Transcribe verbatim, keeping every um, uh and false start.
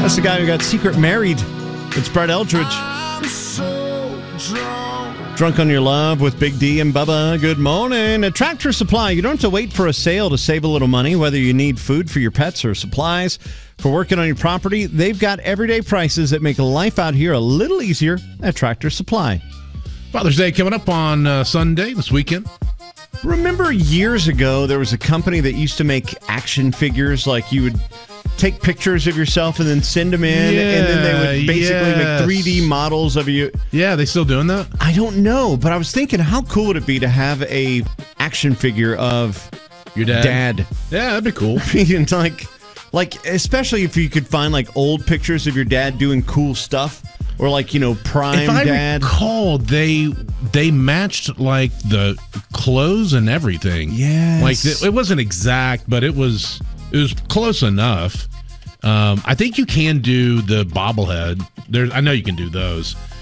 That's the guy who got secret married. It's Brett Eldridge. I'm so drunk. Drunk on Your Love with Big D and Bubba. Good morning. At Tractor Supply, you don't have to wait for a sale to save a little money, whether you need food for your pets or supplies for working on your property. They've got everyday prices that make life out here a little easier at Tractor Supply. Father's Day coming up on uh, Sunday, this weekend. Remember years ago, there was a company that used to make action figures, like you would take pictures of yourself and then send them in, yeah, and then they would basically yes. make three D models of you. Yeah, they still doing that? I don't know, but I was thinking, how cool would it be to have a action figure of your dad? Dad. Yeah, that'd be cool. And like, like, especially if you could find like old pictures of your dad doing cool stuff, or like, you know, prime if I dad. recall, they they matched like the clothes and everything. Yes. Like th- it wasn't exact, but it was it was close enough. Um, I think you can do the bobblehead. There, I know you can do those.